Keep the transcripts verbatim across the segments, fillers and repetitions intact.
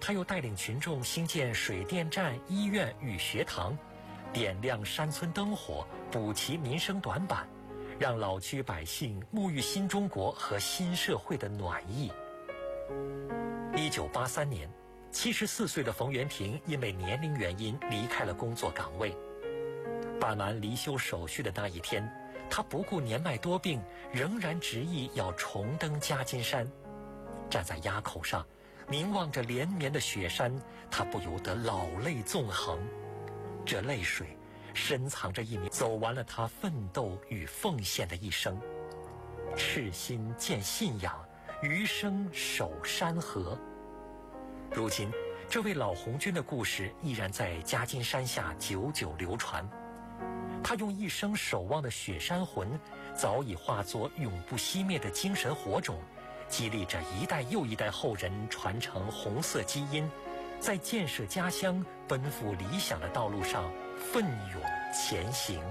他又带领群众兴建水电站、医院与学堂，点亮山村灯火，补齐民生短板，让老区百姓沐浴新中国和新社会的暖意。一九八三年，七十四岁的冯元平因为年龄原因离开了工作岗位。办完离休手续的那一天，他不顾年迈多病，仍然执意要重登夹金山。站在垭口上，凝望着连绵的雪山，他不由得老泪纵横。这泪水深藏着一名走完了他奋斗与奉献的一生。赤心见信仰，余生守山河。如今，这位老红军的故事依然在夹金山下久久流传。他用一生守望的雪山魂，早已化作永不熄灭的精神火种，激励着一代又一代后人传承红色基因，在建设家乡、奔赴理想的道路上奋勇前行。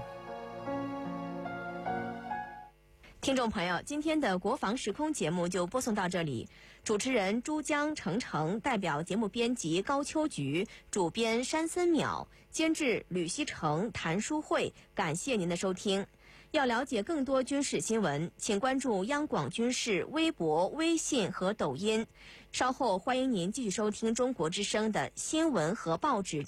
听众朋友，今天的国防时空节目就播送到这里。主持人珠江程程，代表节目编辑高秋菊，主编山森淼，监制吕希成、谭淑慧。感谢您的收听。要了解更多军事新闻，请关注央广军事微博、微信和抖音。稍后欢迎您继续收听中国之声的新闻和报纸